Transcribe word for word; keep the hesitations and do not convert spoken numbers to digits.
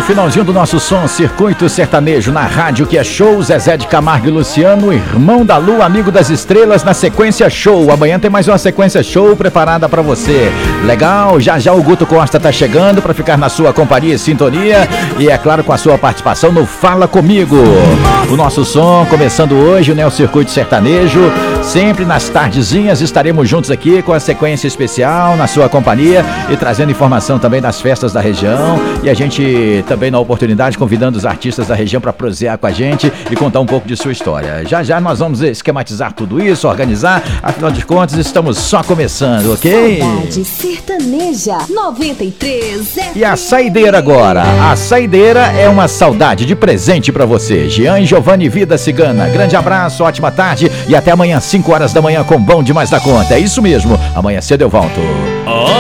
finalzinho do nosso som Circuito Sertanejo na rádio que é show. Zezé de Camargo e Luciano, Irmão da Lua, Amigo das Estrelas na sequência show. Amanhã tem mais uma sequência show preparada pra você. Legal, já já o Guto Costa tá chegando pra ficar na sua companhia e sintonia. E é claro, com a sua participação no Fala Comigo. O nosso som começando hoje, né? O Circuito Sertanejo. Sempre nas tardezinhas estaremos juntos aqui com a sequência especial na sua companhia e trazendo informação também das festas da região. E a gente também na oportunidade convidando os artistas da região para prosear com a gente e contar um pouco de sua história. Já já nós vamos esquematizar tudo isso, organizar. Afinal de contas, estamos só começando, ok? Saudade Sertaneja noventa e três. E a saideira agora. A saideira é uma saudade de presente para você. Jean e Giovanni Vida Cigana. Grande abraço, ótima tarde e até amanhã, cinco horas da manhã com Bom Demais da Conta. É isso mesmo. Amanhã cedo eu volto.